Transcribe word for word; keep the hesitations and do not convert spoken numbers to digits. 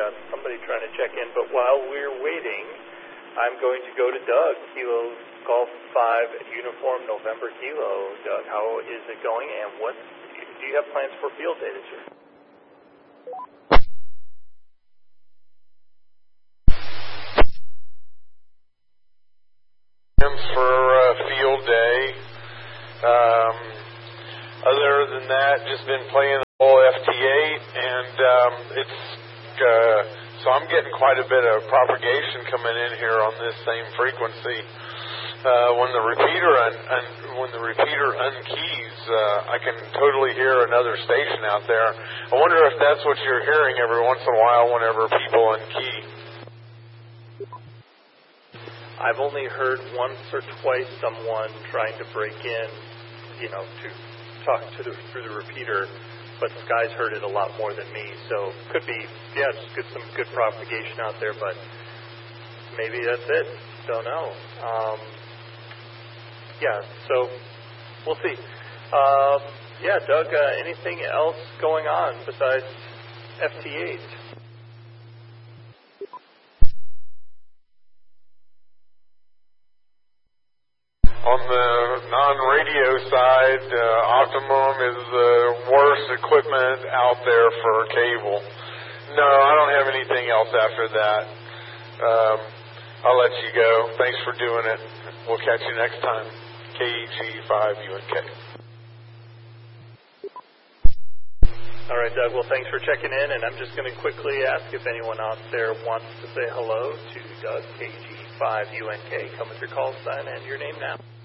got somebody trying to check in, but while we're waiting, I'm going to go to Doug, Kilo Golf five Uniform November Kilo. Doug, how is it going, and what do you have plans for field day this year? For uh, field day. Um, other than that, just been playing the whole F T eight, and um, it's uh, so I'm getting quite a bit of propagation coming in here on this same frequency. Uh, when the repeater un, un, when the repeater unkeys, uh, I can totally hear another station out there. I wonder if that's what you're hearing every once in a while whenever people unkey. I've only heard once or twice someone trying to break in, you know, to talk to the, through the repeater, but Sky's heard it a lot more than me, so could be, yeah, just get some good propagation out there, but maybe that's it. Don't know. Um, yeah, so we'll see. Um, yeah, Doug, uh, anything else going on besides F T eight? On the non-radio side, uh, Optimum is the worst equipment out there for cable. No, I don't have anything else after that. Um, I'll let you go. Thanks for doing it. We'll catch you next time. K E G five U N K. All right, Doug. Well, thanks for checking in, and I'm just going to quickly ask if anyone out there wants to say hello to Doug, K G five U N K. Come with your call sign and your name now.